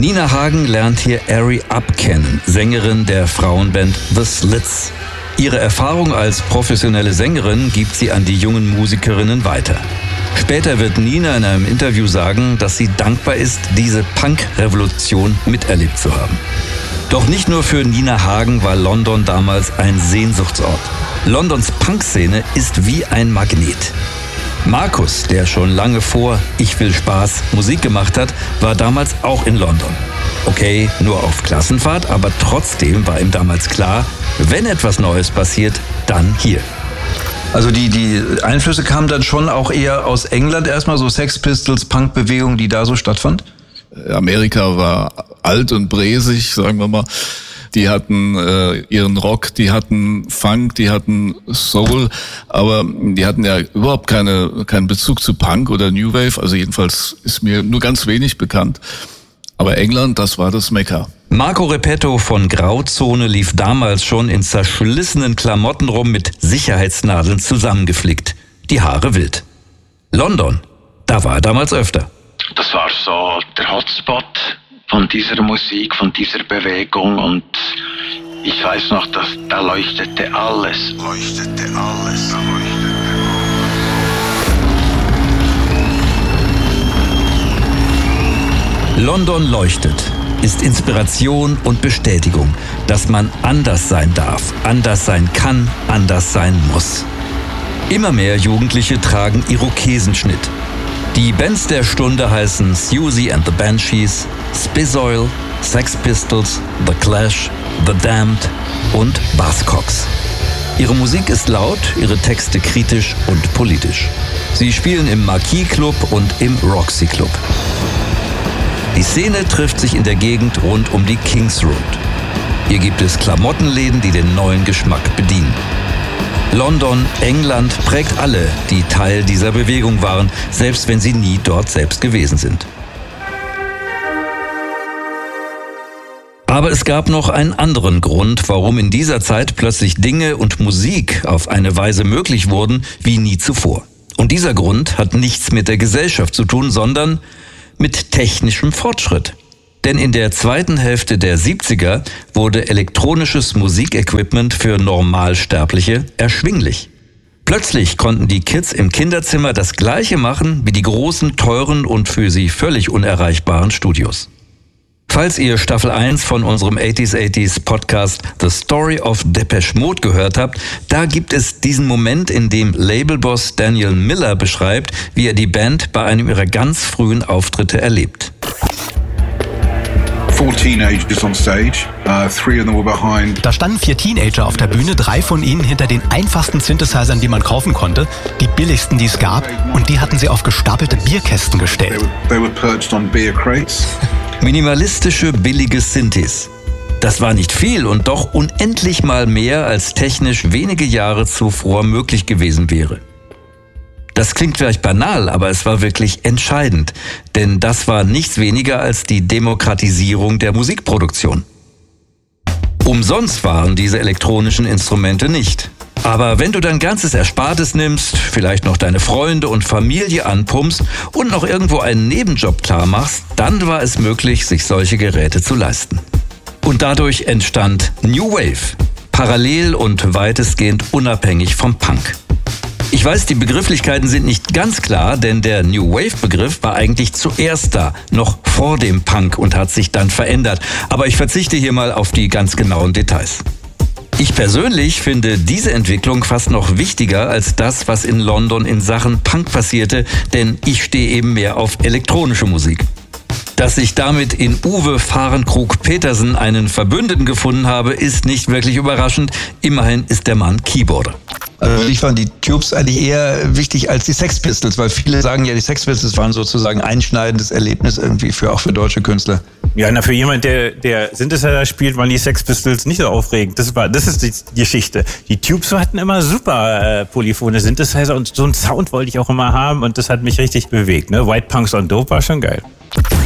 Nina Hagen lernt hier Ari Up kennen, Sängerin der Frauenband The Slits. Ihre Erfahrung als professionelle Sängerin gibt sie an die jungen Musikerinnen weiter. Später wird Nina in einem Interview sagen, dass sie dankbar ist, diese Punk-Revolution miterlebt zu haben. Doch nicht nur für Nina Hagen war London damals ein Sehnsuchtsort. Londons Punk-Szene ist wie ein Magnet. Markus, der schon lange vor Ich will Spaß Musik gemacht hat, war damals auch in London. Okay, nur auf Klassenfahrt, aber trotzdem war ihm damals klar, wenn etwas Neues passiert, dann hier. Also die Einflüsse kamen dann schon auch eher aus England erstmal, so Sex Pistols, Punk-Bewegung, die da so stattfand? Amerika war alt und bräsig, sagen wir mal. Die hatten ihren Rock, die hatten Funk, die hatten Soul, aber die hatten ja überhaupt keinen Bezug zu Punk oder New Wave. Also jedenfalls ist mir nur ganz wenig bekannt. Aber England, das war das Mekka. Marco Repetto von Grauzone lief damals schon in zerschlissenen Klamotten rum, mit Sicherheitsnadeln zusammengeflickt. Die Haare wild. London, da war er damals öfter. Das war so der Hotspot von dieser Musik, von dieser Bewegung, und ich weiß noch, dass da leuchtete alles. London leuchtet, ist Inspiration und Bestätigung, dass man anders sein darf, anders sein kann, anders sein muss. Immer mehr Jugendliche tragen Irokesenschnitt. Die Bands der Stunde heißen Siouxsie and the Banshees, Spizoil, Sex Pistols, The Clash, The Damned und Buzzcocks. Ihre Musik ist laut, ihre Texte kritisch und politisch. Sie spielen im Marquis Club und im Roxy Club. Die Szene trifft sich in der Gegend rund um die Kings Road. Hier gibt es Klamottenläden, die den neuen Geschmack bedienen. London, England prägt alle, die Teil dieser Bewegung waren, selbst wenn sie nie dort selbst gewesen sind. Aber es gab noch einen anderen Grund, warum in dieser Zeit plötzlich Dinge und Musik auf eine Weise möglich wurden wie nie zuvor. Und dieser Grund hat nichts mit der Gesellschaft zu tun, sondern mit technischem Fortschritt. Denn in der zweiten Hälfte der 70er wurde elektronisches Musikequipment für Normalsterbliche erschwinglich. Plötzlich konnten die Kids im Kinderzimmer das Gleiche machen wie die großen, teuren und für sie völlig unerreichbaren Studios. Falls ihr Staffel 1 von unserem 80s Podcast The Story of Depeche Mode gehört habt, da gibt es diesen Moment, in dem Labelboss Daniel Miller beschreibt, wie er die Band bei einem ihrer ganz frühen Auftritte erlebt. 4 teenagers on stage, 3 of them were behind. Da standen 4 Teenager auf der Bühne, 3 von ihnen hinter den einfachsten Synthesizern, die man kaufen konnte, die billigsten, die es gab, und die hatten sie auf gestapelte Bierkästen gestellt. They were perched on beer crates. Minimalistische, billige Synthes. Das war nicht viel und doch unendlich mal mehr, als technisch wenige Jahre zuvor möglich gewesen wäre. Das klingt vielleicht banal, aber es war wirklich entscheidend, denn das war nichts weniger als die Demokratisierung der Musikproduktion. Umsonst waren diese elektronischen Instrumente nicht. Aber wenn du dein ganzes Erspartes nimmst, vielleicht noch deine Freunde und Familie anpumpst und noch irgendwo einen Nebenjob klar machst, dann war es möglich, sich solche Geräte zu leisten. Und dadurch entstand New Wave, parallel und weitestgehend unabhängig vom Punk. Ich weiß, die Begrifflichkeiten sind nicht ganz klar, denn der New Wave-Begriff war eigentlich zuerst da, noch vor dem Punk, und hat sich dann verändert. Aber ich verzichte hier mal auf die ganz genauen Details. Ich persönlich finde diese Entwicklung fast noch wichtiger als das, was in London in Sachen Punk passierte, denn ich stehe eben mehr auf elektronische Musik. Dass ich damit in Uwe Fahrenkrug-Petersen einen Verbündeten gefunden habe, ist nicht wirklich überraschend. Immerhin ist der Mann Keyboarder. Also für dich waren die Tubes eigentlich eher wichtig als die Sex Pistols, weil viele sagen ja, die Sex Pistols waren sozusagen ein einschneidendes Erlebnis irgendwie auch für deutsche Künstler. Ja, für jemand, der Synthesizer spielt, waren die Sex Pistols nicht so aufregend. Das ist die Geschichte. Die Tubes hatten immer super polyphone Synthesizer und so einen Sound wollte ich auch immer haben und das hat mich richtig bewegt. Ne? White Punks on Dope war schon geil.